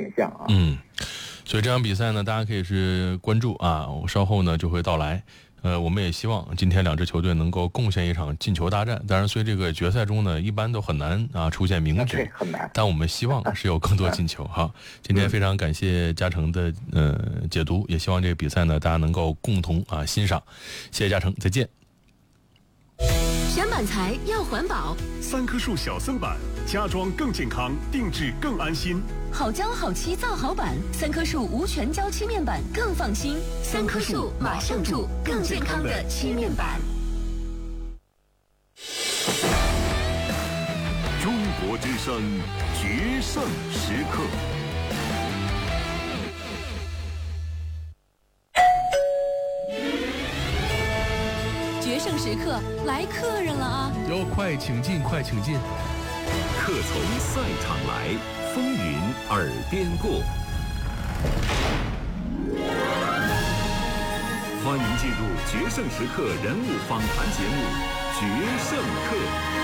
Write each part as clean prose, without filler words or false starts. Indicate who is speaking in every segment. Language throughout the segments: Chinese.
Speaker 1: 挺像啊。
Speaker 2: 所以这场比赛呢，大家可以是关注啊，我稍后呢就会到来。我们也希望今天两支球队能够贡献一场进球大战。当然，所以这个决赛中呢，一般都很难啊出现名局，
Speaker 1: 很难。
Speaker 2: 但我们希望是有更多进球哈。今天非常感谢嘉诚的解读，也希望这个比赛呢大家能够共同欣赏。谢谢嘉诚，再见。
Speaker 3: 选板材要环保
Speaker 4: ，3棵树小森板，家装更健康，定制更安心。
Speaker 3: 好胶好漆造好板，3棵树无全胶漆面板更放心。3棵树马上住更健康的漆面板。
Speaker 4: 中国之声决胜时刻。
Speaker 3: 决胜时刻来客人了啊！
Speaker 5: 哟，快请进，快请进！
Speaker 4: 客从赛场来，风云耳边过。欢迎进入决胜时刻人物访谈节目《决胜客》。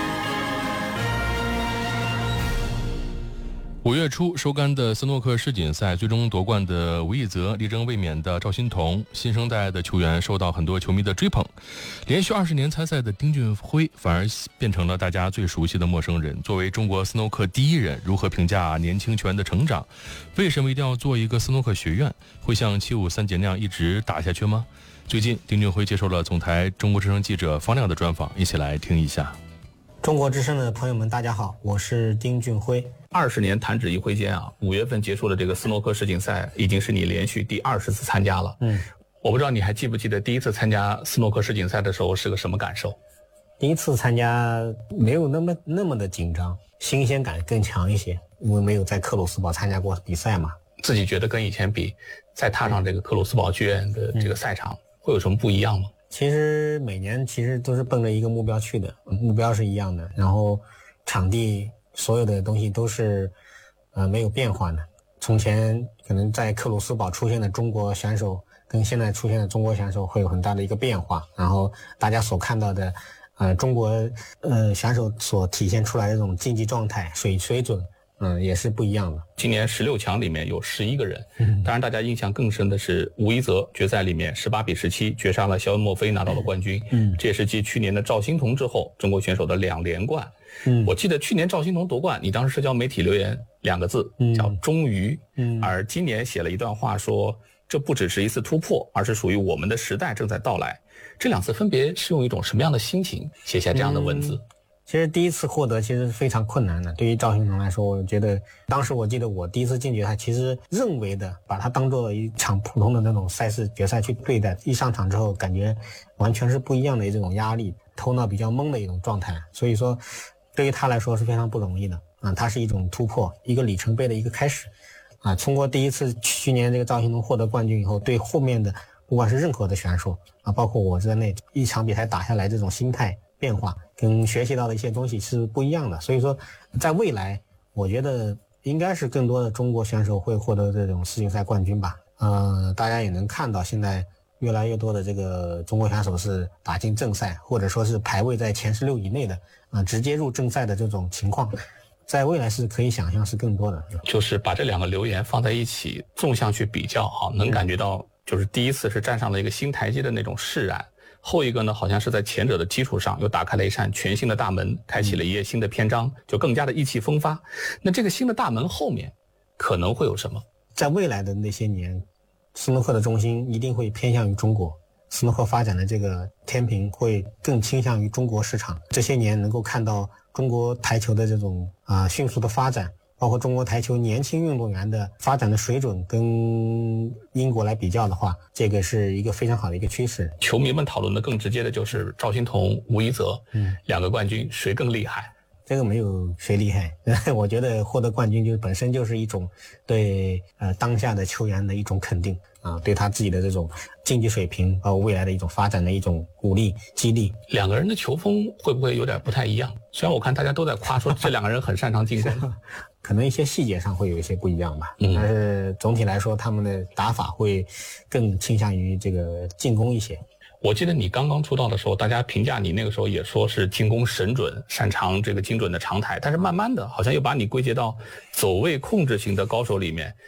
Speaker 2: 5月初收官的斯诺克世锦赛，最终夺冠的吴亦泽、力争卫冕的赵心童，新生代的球员受到很多球迷的追捧。连续20年参赛的丁俊晖反而变成了大家最熟悉的陌生人。作为中国斯诺克第一人，如何评价年轻球员的成长？为什么一定要做一个斯诺克学院？会像753节那样一直打下去吗？最近，丁俊晖接受了总台中国之声记者方亮的专访，一起来听一下。
Speaker 6: 中国之声的朋友们，大家好，我是丁俊晖。
Speaker 7: 20年弹指一挥间啊，5月份结束的这个斯诺克世锦赛，已经是你连续第20次参加了。我不知道你还记不记得第一次参加斯诺克世锦赛的时候是个什么感受？
Speaker 6: 第一次参加没有那么的紧张，新鲜感更强一些，因为没有在克鲁斯堡参加过比赛嘛。
Speaker 7: 自己觉得跟以前比，再踏上这个克鲁斯堡剧院的这个赛场，会有什么不一样吗？
Speaker 6: 其实每年都是奔着一个目标去的，目标是一样的，然后场地所有的东西都是没有变化的。从前可能在克鲁斯堡出现的中国选手跟现在出现的中国选手会有很大的一个变化，然后大家所看到的中国选手所体现出来的这种竞技状态水准也是不一样的。
Speaker 7: 今年16强里面有11个人，当然大家印象更深的是吴亦泽决赛里面18比17绝杀了肖恩·墨菲，拿到了冠军。这也是继去年的赵心童之后中国选手的2连冠。我记得去年赵心童夺冠，你当时社交媒体留言2个字，叫终于。而今年写了一段话说，这不只是一次突破，而是属于我们的时代正在到来。这2次分别是用一种什么样的心情写下这样的文字？
Speaker 6: 其实第一次获得其实是非常困难的，对于赵心童来说，我觉得当时我记得我第一次进决赛，其实认为的把它当做一场普通的那种赛事决赛去对待，一上场之后感觉完全是不一样的这种压力，头脑比较懵的一种状态，所以说对于他来说是非常不容易的它是一种突破，一个里程碑的一个开始通过第一次去年这个赵心童获得冠军以后，对后面的不管是任何的选手包括我在内，一场比赛打下来这种心态变化跟学习到的一些东西是不一样的，所以说在未来我觉得应该是更多的中国选手会获得这种世锦赛冠军吧。大家也能看到现在越来越多的这个中国选手是打进正赛，或者说是排位在前16以内的直接入正赛的这种情况，在未来是可以想象是更多的。
Speaker 7: 就是把这2个留言放在一起纵向去比较能感觉到就是第一次是站上了一个新台阶的那种释然，后一个呢，好像是在前者的基础上又打开了一扇全新的大门，开启了一页新的篇章，就更加的意气风发。那这个新的大门后面可能会有什么？
Speaker 6: 在未来的那些年，斯诺克的中心一定会偏向于中国，斯诺克发展的这个天平会更倾向于中国市场。这些年能够看到中国台球的这种迅速的发展，包括中国台球年轻运动员的发展的水准跟英国来比较的话，这个是一个非常好的一个趋势。
Speaker 7: 球迷们讨论的更直接的就是赵心童、吴亦泽2个冠军谁更厉害？
Speaker 6: 这个没有谁厉害，我觉得获得冠军就本身就是一种对当下的球员的一种肯定对他自己的这种竞技水平未来的一种发展的一种鼓励激励。
Speaker 7: 2个人的球风会不会有点不太一样？虽然我看大家都在夸说这2个人很擅长进攻
Speaker 6: 可能一些细节上会有一些不一样吧，但是总体来说他们的打法会更倾向于这个进攻一些。
Speaker 7: 我记得你刚刚出道的时候，大家评价你那个时候也说是进攻神准，擅长这个精准的长台，但是慢慢的好像又把你归结到走位控制型的高手里面。